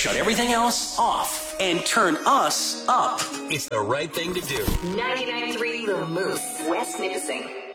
Shut everything else off and turn us up. It's the right thing to do. 99.3 The Moose, West Nipissing.